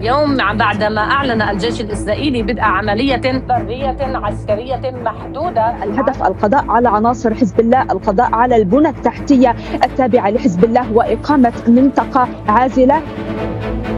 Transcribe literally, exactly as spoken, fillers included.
اليوم بعدما أعلن الجيش الإسرائيلي بدء عملية برية عسكرية محدودة. الهدف القضاء على عناصر حزب الله، القضاء على البنى التحتية التابعة لحزب الله وإقامة منطقة عازلة.